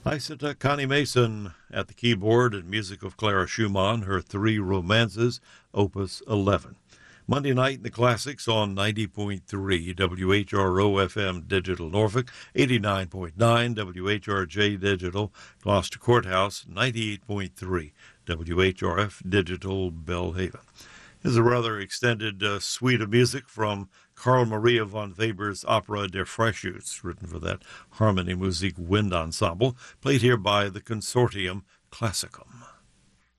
Isata Connie Mason at the keyboard and music of Clara Schumann, her three romances, Opus 11. Monday night in the classics on 90.3 WHRO FM Digital Norfolk, 89.9 WHRJ Digital Gloucester Courthouse, 98.3 WHRF Digital Belhaven. Here's a rather extended suite of music from Carl Maria von Weber's opera Der Freischütz, written for that Harmonie Musik Wind Ensemble, played here by the Consortium Classicum.